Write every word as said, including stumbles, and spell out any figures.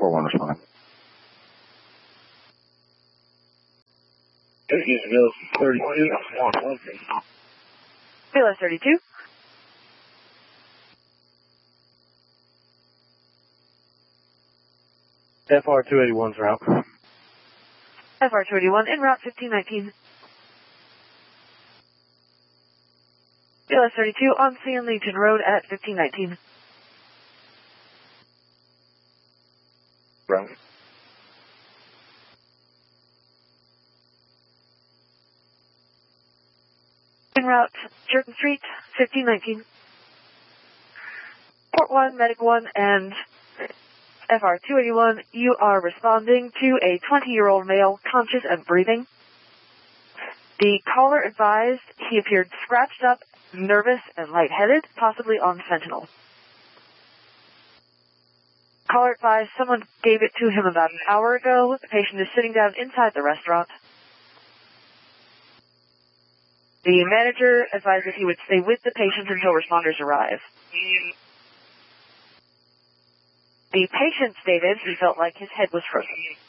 four one responding. Bill thirty-two. B L S thirty-two. F R two eighty-one's route. F R two eighty-one en route fifteen nineteen. B L S thirty-two on San Legion Road at fifteen nineteen. Route. En route Jerkin Street, fifteen nineteen. Port one, Medic one, and F R two eighty-one, you are responding to a twenty-year-old male, conscious and breathing. The caller advised he appeared scratched up, nervous, and lightheaded, possibly on fentanyl. Caller advised someone gave it to him about an hour ago. The patient is sitting down inside the restaurant. The manager advised that he would stay with the patient until responders arrive. The patient stated he felt like his head was frozen.